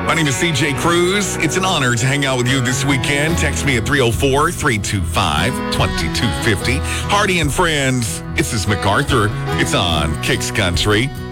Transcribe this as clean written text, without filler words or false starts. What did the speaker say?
My name is CJ Cruz. It's an honor to hang out with you this weekend. Text me at 304-325-2250. Hardy and Friends. This is MacArthur. It's on Kicks Country.